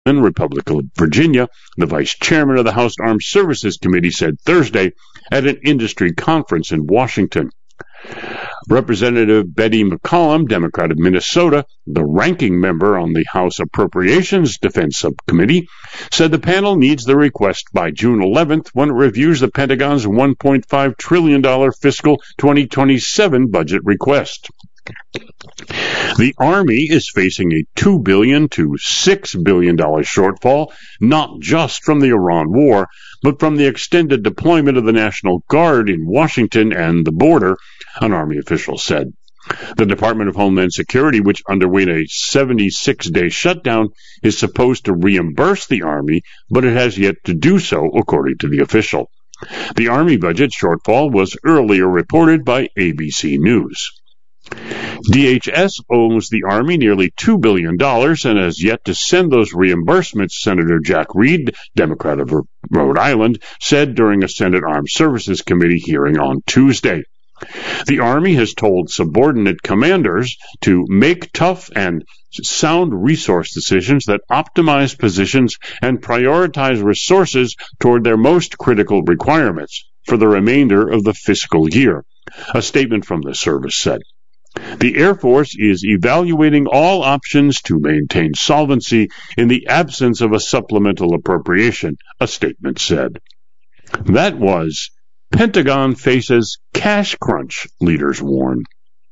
Republican of Virginia, the vice chairman of the House Armed Services Committee, said Thursday at an industry conference in Washington. Representative Betty McCollum, Democrat of Minnesota, the ranking member on the House Appropriations Defense Subcommittee, said the panel needs the request by June 11th when it reviews the Pentagon's $1.5 trillion fiscal 2027 budget request. The Army is facing a $2 billion to $6 billion shortfall, not just from the Iran war, but from the extended deployment of the National Guard in Washington and the border, an Army official said. The Department of Homeland Security, which underwent a 76-day shutdown, is supposed to reimburse the Army, but it has yet to do so, according to the official. The Army budget shortfall was earlier reported by ABC News. DHS owes the Army nearly $2 billion and has yet to send those reimbursements, Senator Jack Reed, Democrat of Rhode Island, said during a Senate Armed Services Committee hearing on Tuesday. The Army has told subordinate commanders to make tough and sound resource decisions that optimize positions and prioritize resources toward their most critical requirements for the remainder of the fiscal year, a statement from the service said. The Air Force is evaluating all options to maintain solvency in the absence of a supplemental appropriation, a statement said. That was Pentagon faces cash crunch, leaders warn.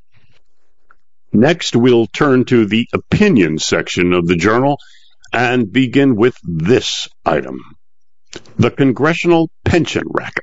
Next, we'll turn to the opinion section of the Journal and begin with this item. The Congressional Pension Racket.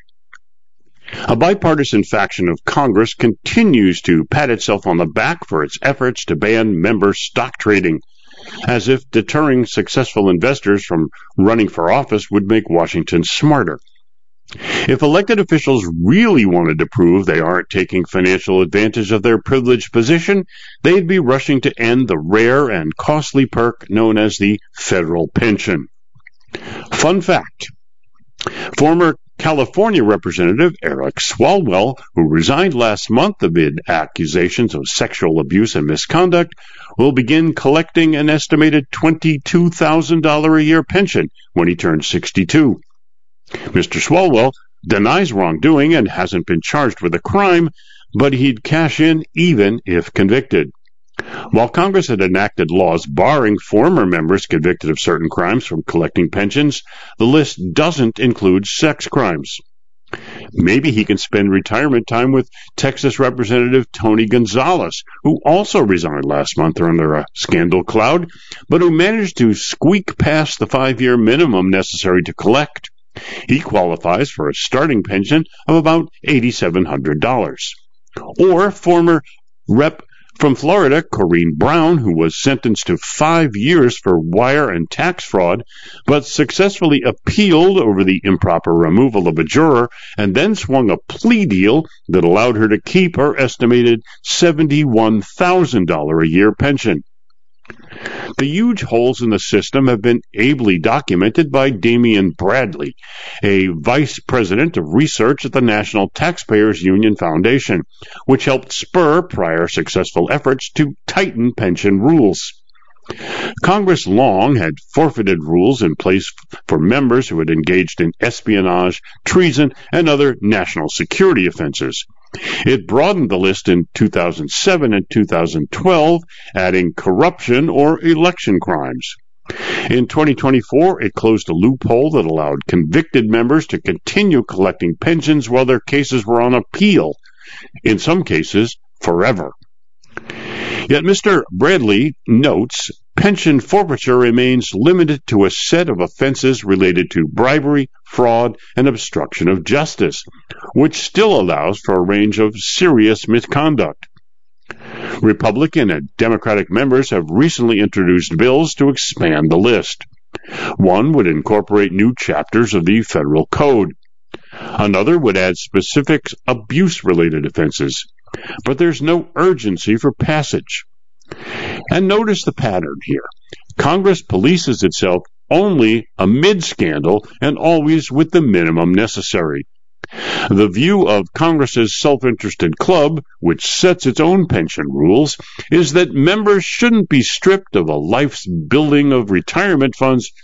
A bipartisan faction of Congress continues to pat itself on the back for its efforts to ban member stock trading, as if deterring successful investors from running for office would make Washington smarter. If elected officials really wanted to prove they aren't taking financial advantage of their privileged position, they'd be rushing to end the rare and costly perk known as the federal pension. Fun fact. Former California Representative Eric Swalwell, who resigned last month amid accusations of sexual abuse and misconduct, will begin collecting an estimated $22,000 a year pension when he turns 62. Mr. Swalwell denies wrongdoing and hasn't been charged with a crime, but he'd cash in even if convicted. While Congress had enacted laws barring former members convicted of certain crimes from collecting pensions, the list doesn't include sex crimes. Maybe he can spend retirement time with Texas Representative Tony Gonzalez, who also resigned last month under a scandal cloud, but who managed to squeak past the 5-year minimum necessary to collect. He qualifies for a starting pension of about $8,700. Or former Rep. From Florida, Corrine Brown, who was sentenced to 5 years for wire and tax fraud, but successfully appealed over the improper removal of a juror and then swung a plea deal that allowed her to keep her estimated $71,000 a year pension. The huge holes in the system have been ably documented by Damian Bradley, a vice president of research at the National Taxpayers Union Foundation, which helped spur prior successful efforts to tighten pension rules. Congress long had forfeited rules in place for members who had engaged in espionage, treason, and other national security offenses. It broadened the list in 2007 and 2012, adding corruption or election crimes. In 2024, it closed a loophole that allowed convicted members to continue collecting pensions while their cases were on appeal, in some cases, forever. Yet Mr. Bradley notes pension forfeiture remains limited to a set of offenses related to bribery, fraud, and obstruction of justice, which still allows for a range of serious misconduct. Republican and Democratic members have recently introduced bills to expand the list. One would incorporate new chapters of the federal code. Another would add specific abuse-related offenses. But there's no urgency for passage. And notice the pattern here. Congress polices itself only amid scandal and always with the minimum necessary. The view of Congress's self-interested club, which sets its own pension rules, is that members shouldn't be stripped of a life's building of retirement funds